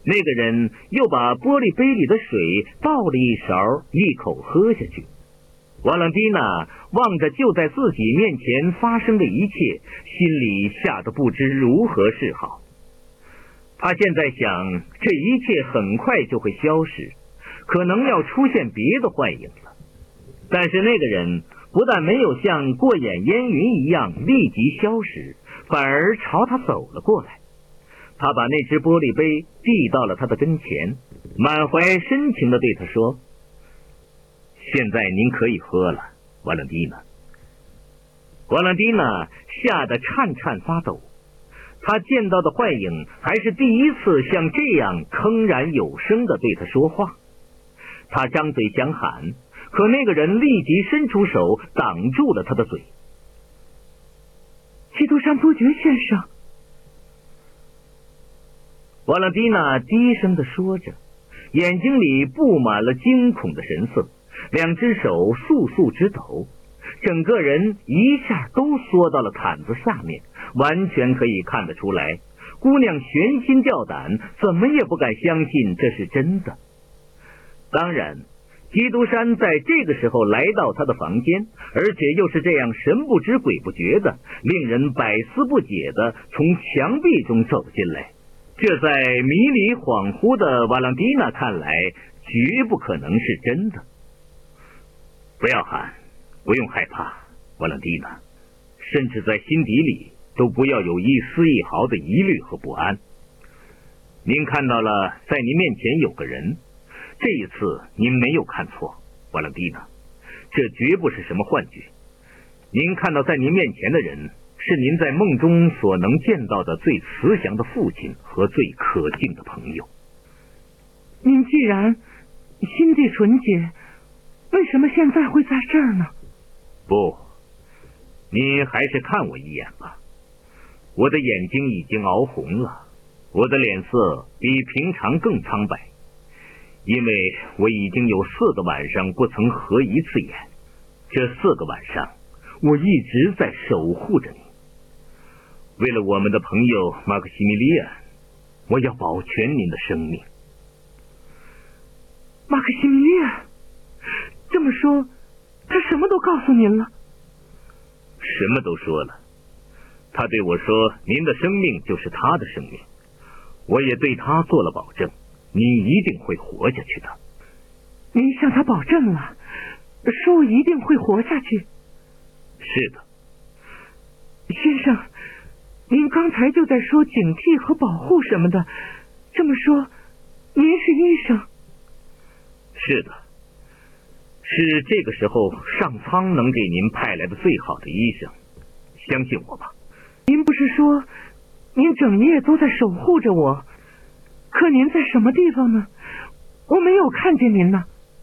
那个人又把玻璃杯里的水倒了一勺，一口喝下去。瓦朗蒂娜望着就在自己面前发生的一切，心里吓得不知如何是好。他现在想，这一切很快就会消失，可能要出现别的幻影了。但是那个人不但没有像过眼烟云一样立即消失，反而朝他走了过来。他把那只玻璃杯递到了他的跟前，满怀深情地对他说：现在您可以喝了，瓦朗蒂娜。瓦朗蒂娜吓得颤颤发抖，他见到的幻影还是第一次像这样铿然有声地对他说话。他张嘴想喊，可那个人立即伸出手挡住了他的嘴。 基督山伯爵先生。 瓦朗蒂娜低声地说着，眼睛里布满了惊恐的神色，两只手簌簌直抖，整个人一下都缩到了毯子下面，完全可以看得出来，姑娘悬心吊胆，怎么也不敢相信这是真的。当然，基督山在这个时候来到他的房间，而且又是这样神不知鬼不觉的，令人百思不解的从墙壁中走进来，这在迷离恍惚的瓦朗蒂娜看来绝不可能是真的。不要喊，不用害怕，瓦朗蒂娜，甚至在心底里都不要有一丝一毫的疑虑和不安。您看到了，在您面前有个人，这一次您没有看错，瓦朗蒂娜，这绝不是什么幻觉。您看到在您面前的人，是您在梦中所能见到的最慈祥的父亲和最可敬的朋友。 您既然心地纯洁，为什么现在会在这儿呢？ 不，你还是看我一眼吧。我的眼睛已经熬红了，我的脸色比平常更苍白，因为我已经有4个晚上不曾合一次眼。这4个晚上，我一直在守护着你。为了我们的朋友马克西米利安，我要保全您的生命。 马克西米利安，这么说，他什么都告诉您了？ 什么都说了。他对我说，您的生命就是他的生命。我也对他做了保证，你一定会活下去的。 您向他保证了，说我一定会活下去？ 是的。 先生，您刚才就在说警惕和保护什么的，这么说，您是医生？ 是的，是这个时候上苍能给您派来的最好的医生，相信我吧。 您不是说您整夜都在守护着我，可您在什么地方呢？我没有看见您呢。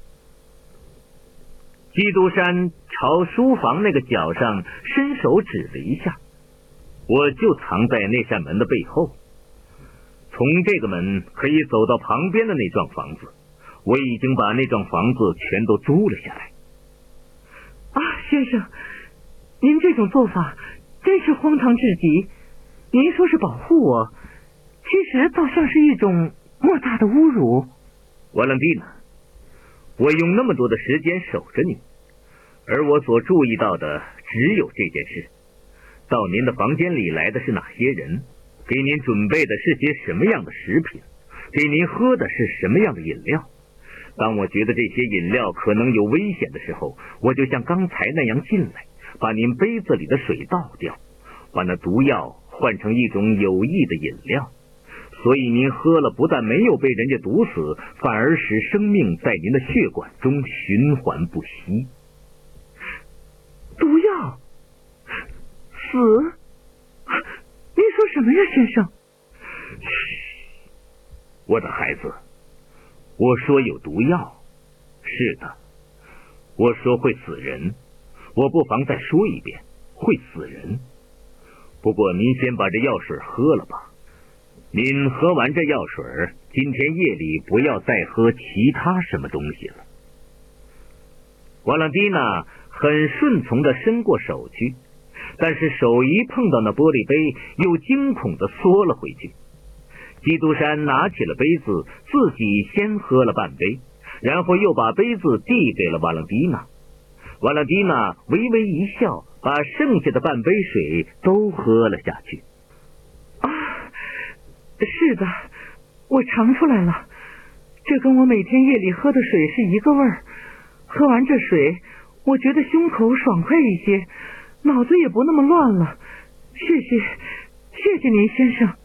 基督山朝书房那个角上伸手指了一下，我就藏在那扇门的背后，从这个门可以走到旁边的那幢房子，我已经把那幢房子全都租了下来。 啊，先生，您这种做法真是荒唐至极。您说是保护我，其实倒像是一种莫大的侮辱。 瓦朗蒂娜，我用那么多的时间守着你，而我所注意到的只有这件事。到您的房间里来的是哪些人？给您准备的是些什么样的食品？给您喝的是什么样的饮料？当我觉得这些饮料可能有危险的时候，我就像刚才那样进来，把您杯子里的水倒掉，把那毒药换成一种有益的饮料。所以您喝了，不但没有被人家毒死，反而使生命在您的血管中循环不息。 毒药？死？您说什么呀，先生？ 我的孩子，我说有毒药。是的，我说会死人。我不妨再说一遍，会死人。不过您先把这药水喝了吧。您喝完这药水，今天夜里不要再喝其他什么东西了。瓦朗蒂娜很顺从地伸过手去，但是手一碰到那玻璃杯，又惊恐地缩了回去。 基督山拿起了杯子，自己先喝了半杯，然后又把杯子递给了瓦朗蒂娜。瓦朗蒂娜微微一笑，把剩下的半杯水都喝了下去。 是的，我尝出来了，这跟我每天夜里喝的水是一个味儿。喝完这水，我觉得胸口爽快一些，脑子也不那么乱了。谢谢您，先生。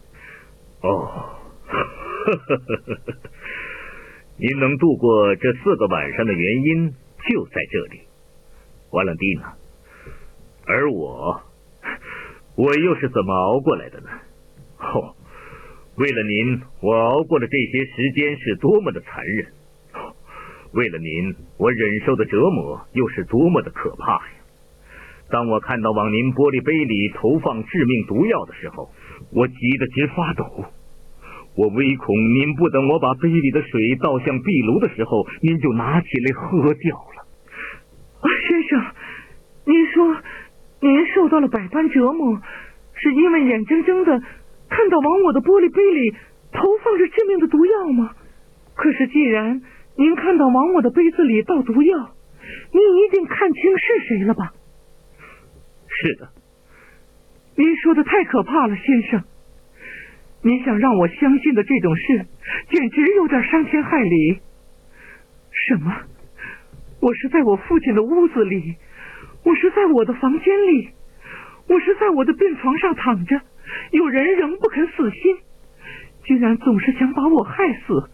您能度过这4个晚上的原因就在这里，瓦朗蒂娜。而我又是怎么熬过来的呢？为了您，我熬过了这些时间是多么的残忍。为了您，我忍受的折磨又是多么的可怕呀！当我看到往您玻璃杯里投放致命毒药的时候，我急得直发抖。我唯恐您不等我把杯里的水倒向壁炉的时候，您就拿起来喝掉了。 先生，您说您受到了百般折磨，是因为眼睁睁的看到往我的玻璃杯里投放着致命的毒药吗？可是既然您看到往我的杯子里倒毒药，您一定看清是谁了吧？ 是的。 您说的太可怕了，先生。您想让我相信的这种事，简直有点伤天害理。什么？我是在我父亲的屋子里，我是在我的房间里，我是在我的病床上躺着，有人仍不肯死心，居然总是想把我害死。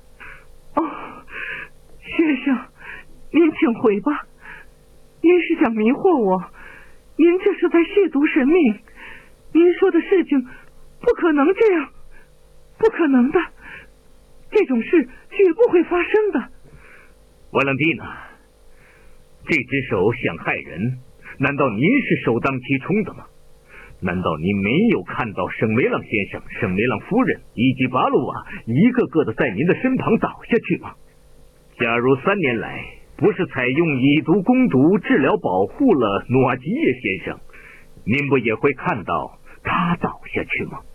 先生，您请回吧。您是想迷惑我，您这是在亵渎神明。您说的事情不可能这样，不可能的，这种事绝不会发生的。 瓦朗蒂娜，这只手想害人，难道您是首当其冲的吗？难道您没有看到圣梅朗先生、圣梅朗夫人以及巴鲁瓦一个个的在您的身旁倒下去吗？假如3年来不是采用以毒攻毒治疗保护了努瓦吉耶先生，您不也会看到他倒下去吗？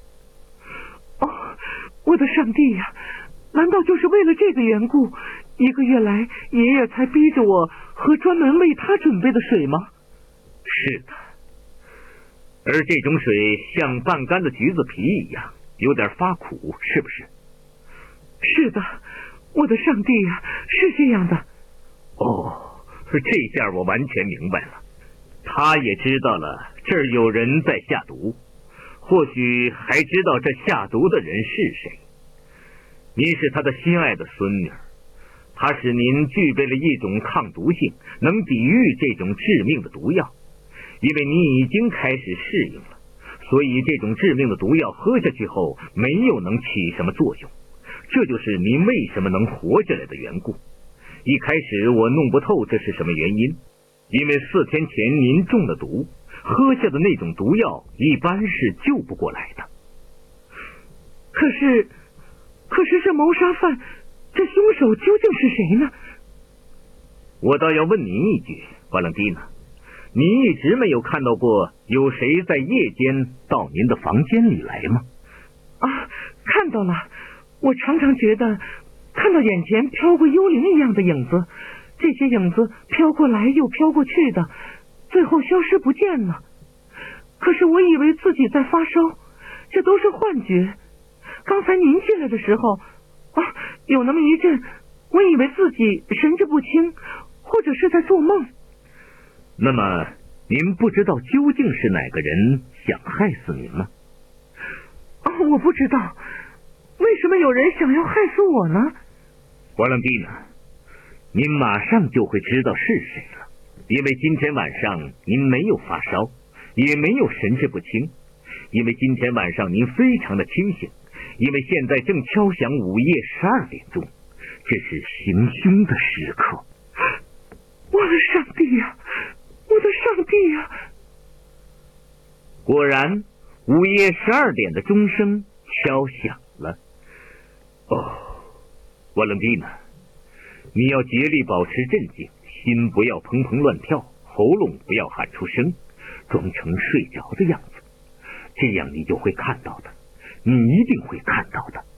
我的上帝呀，难道就是为了这个缘故，1个月来爷爷才逼着我喝专门为他准备的水吗？ 是的。而这种水像半干的橘子皮一样，有点发苦，是不是？ 是的，我的上帝呀，是这样的。 这下我完全明白了。他也知道了这儿有人在下毒，或许还知道这下毒的人是谁。您是他的心爱的孙女，他使您具备了一种抗毒性，能抵御这种致命的毒药。因为你已经开始适应了，所以这种致命的毒药喝下去后没有能起什么作用，这就是您为什么能活下来的缘故。一开始我弄不透这是什么原因，因为4天前您中了毒，喝下的那种毒药一般是救不过来的。 可是这谋杀犯，这凶手究竟是谁呢？ 我倒要问您一句，瓦朗蒂娜，您一直没有看到过有谁在夜间到您的房间里来吗？ 看到了，我常常觉得看到眼前飘过幽灵一样的影子，这些影子飘过来又飘过去的，最后消失不见了。可是我以为自己在发烧，这都是幻觉。刚才您进来的时候，有那么一阵，我以为自己神志不清，或者是在做梦。 那么您不知道究竟是哪个人想害死您吗？ 我不知道，为什么有人想要害死我呢？ 瓦朗蒂娜，您马上就会知道是谁了，因为今天晚上您没有发烧，也没有神志不清，因为今天晚上您非常的清醒，因为现在正敲响午夜12点钟，这是行凶的时刻。 我的上帝呀，我的上帝呀！ 果然，午夜12点的钟声敲响了。瓦朗蒂娜，你要竭力保持镇静，心不要砰砰乱跳，喉咙不要喊出声，装成睡着的样子，这样你就会看到的，你一定会看到的。